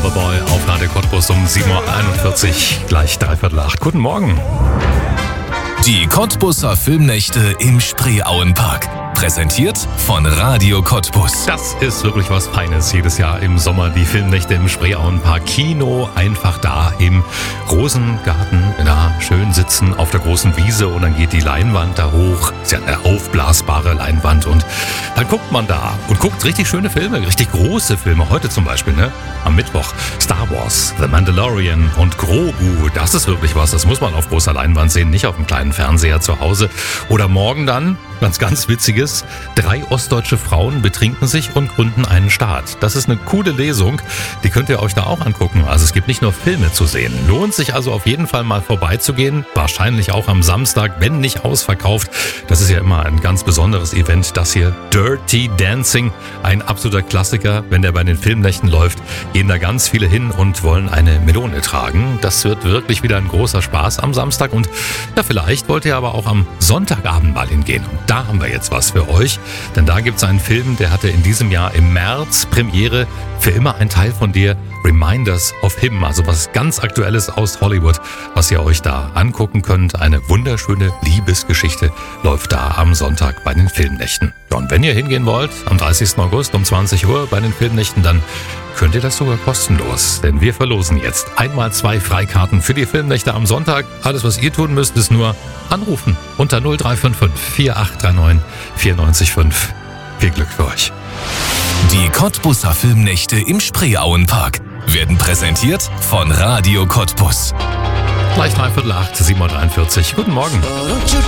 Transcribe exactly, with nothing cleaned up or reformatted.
Loverboy auf Radio Cottbus um sieben Uhr einundvierzig, gleich dreiviertel acht. Guten Morgen. Die Cottbuser Filmnächte im Spreeauenpark. Präsentiert von Radio Cottbus. Das ist wirklich was Feines. Jedes Jahr im Sommer die Filmnächte im Spreeauenpark. Kino einfach da im Rosengarten. Da schön sitzen auf der großen Wiese und dann geht die Leinwand da hoch. Ist ja eine aufblasbare Leinwand und dann guckt man da und guckt richtig schöne Filme, richtig große Filme. Heute zum Beispiel, ne? Am Mittwoch Star Wars, The Mandalorian und Grogu. Das ist wirklich was. Das muss man auf großer Leinwand sehen, nicht auf einem kleinen Fernseher zu Hause. Oder morgen dann, ganz, ganz witziges, drei ostdeutsche Frauen betrinken sich und gründen einen Staat. Das ist eine coole Lesung, die könnt ihr euch da auch angucken. Also es gibt nicht nur Filme zu sehen. Lohnt sich also auf jeden Fall mal vorbeizugehen. Wahrscheinlich auch am Samstag, wenn nicht ausverkauft. Das ist ja immer ein ganz besonderes Event, das hier. Dirty Dancing, ein absoluter Klassiker. Wenn der bei den Filmnächten läuft, gehen da ganz viele hin und wollen eine Melone tragen. Das wird wirklich wieder ein großer Spaß am Samstag. Und ja, vielleicht wollt ihr aber auch am Sonntagabend mal hingehen. Und da haben wir jetzt was für euch, denn da gibt es einen Film, der hatte in diesem Jahr im März Premiere. Für immer ein Teil von dir, Reminders of Him, also was ganz Aktuelles aus Hollywood, was ihr euch da angucken könnt. Eine wunderschöne Liebesgeschichte läuft da am Sonntag bei den Filmnächten. Ja, und wenn ihr hingehen wollt, am dreißigsten August um zwanzig Uhr bei den Filmnächten, dann könnt ihr das sogar kostenlos, denn wir verlosen jetzt einmal zwei Freikarten für die Filmnächte am Sonntag. Alles, was ihr tun müsst, ist nur anrufen unter null drei fünf fünf vier acht drei neun vier neun fünf. Viel Glück für euch. Die Cottbuser Filmnächte im Spreeauenpark werden präsentiert von Radio Cottbus. Gleich dreiviertel acht, sieben Uhr dreiundvierzig. Guten Morgen.